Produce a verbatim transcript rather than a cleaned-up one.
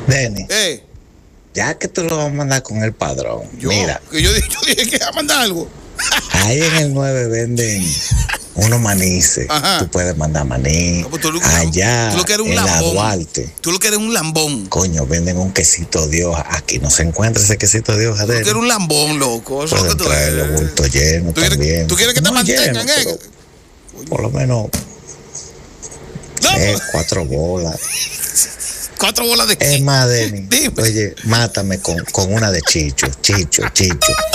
Denis, Eh, ya que tú lo vas a mandar con el padrón, yo, mira, que yo, dije- yo dije que iba a mandar algo. ahí en el nueve venden unos manices. Ajá. Tú puedes mandar maní. No, pues tú lo- Allá tú lo que eres un en la lambón. Duarte, Tú lo que eres un lambón. coño, venden un quesito de hoja. Aquí no se encuentra ese quesito de hoja. Tú lo que Denis. eres un lambón, loco. Eso es lo Pueden que tú traer los eres. bultos llenos ¿Tú quieres, también. tú quieres que te No mantengan, llenos, eh? pero por lo menos No, tres, cuatro bolas. cuatro bolas de Es más, Denis, Dime. oye, mátame con, con una de Chicho, Chicho, Chicho.